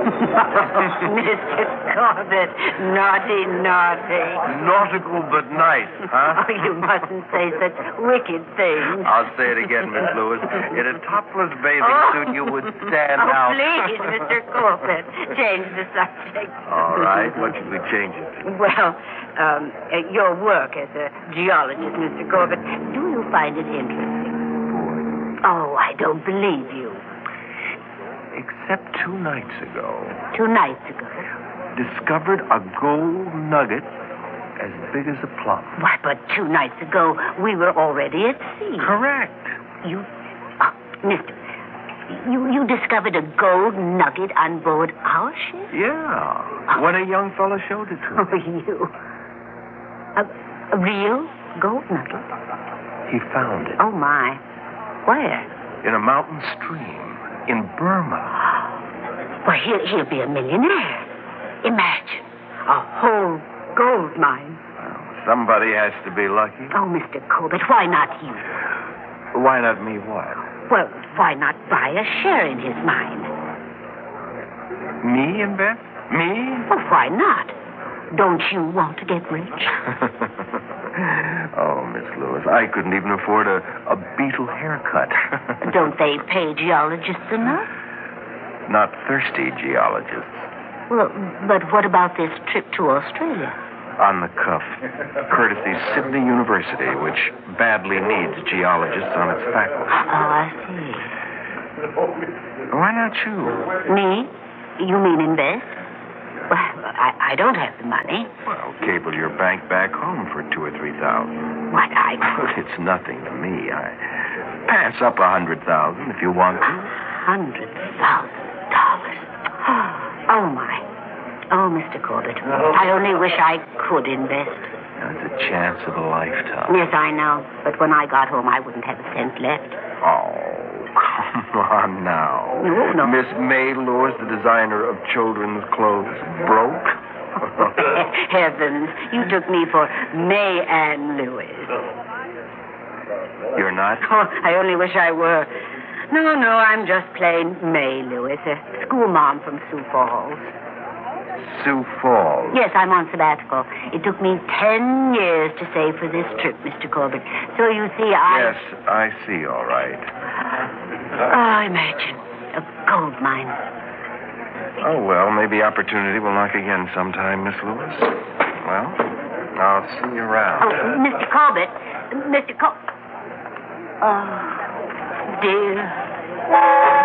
Mr. Corbett, naughty. Nautical but nice, huh? Oh, you mustn't say such wicked things. I'll say it again, Miss Lewis. In a topless bathing suit, you would stand out. Please, Mr. Corbett, change the subject. All right. What should we change it to? Well, your work as a geologist, Mr. Corbett, do you find it interesting? Oh, I don't believe you. Except 2 nights ago. 2 nights ago? Discovered a gold nugget as big as a plum. Why, but 2 nights ago, we were already at sea. Correct. Mister, you discovered a gold nugget on board our ship? Yeah. When a young fellow showed it to me. Oh, you. A real gold nugget? He found it. Oh, my. Where? In a mountain stream in Burma. Well, he'll be a millionaire. Imagine. A whole gold mine. Well, somebody has to be lucky. Oh, Mr. Corbett, why not you? Why not me what? Well, why not buy a share in his mine? Me invest? Me? Well, why not? Don't you want to get rich? Oh, Miss Lewis, I couldn't even afford a beetle haircut. Don't they pay geologists enough? Not thirsty geologists. Well, but what about this trip to Australia? On the cuff. Courtesy Sydney University, which badly needs geologists on its faculty. Oh, I see. Why not you? Me? You mean invest? Well, I don't have the money. Well, cable your bank back home for $2,000 or $3,000. What, It's nothing to me. I pass up $100,000 if you want to. $100,000. Oh, my. Oh, Mr. Corbett, I only wish I could invest. That's a chance of a lifetime. Yes, I know. But when I got home, I wouldn't have a cent left. Oh, come on now. No. Miss May Lewis, the designer of children's clothes, broke? Heavens, you took me for May Ann Lewis. You're not? Oh, I only wish I were. No, I'm just plain May Lewis, a school mom from Sioux Falls. Sioux Falls? Yes, I'm on sabbatical. It took me 10 years to save for this trip, Mr. Corbett. So you see, Yes, I see, all right. Oh, imagine. A gold mine. Oh, well, maybe opportunity will knock again sometime, Miss Lewis. Well, I'll see you around. Oh, Mr. Corbett. Oh, dear.